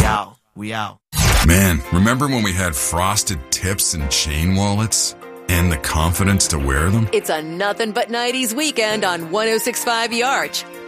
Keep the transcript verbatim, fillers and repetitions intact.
out. We out. Man, remember when we had frosted tips and chain wallets? And the confidence to wear them? It's a nothing but nineties weekend on one oh six point five The Arch.